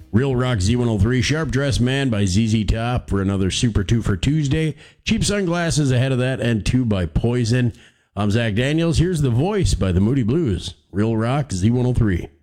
Real Rock Z103, Sharp Dressed Man by ZZ Top for another Super 2 for Tuesday. Cheap Sunglasses ahead of that, and 2 by Poison. I'm Zach Daniels. Here's The Voice by the Moody Blues. Real Rock Z103.